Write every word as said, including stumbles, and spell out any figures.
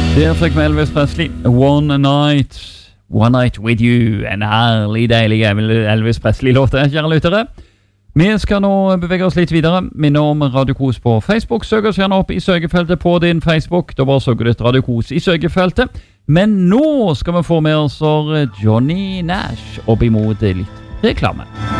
Der fikk vi Elvis Presley, One Night, One Night With You, en herlig, deilig Elvis Presley-låt, kjære lyttere. Vi skal nå bevege oss litt videre. Minner om Radio Kos på Facebook. Søk oss gjerne opp i søkefeltet på din Facebook. Da bare søker du et Radio Kos i søkefeltet. Men nå skal vi få med oss Johnny Nash opp imot litt reklame.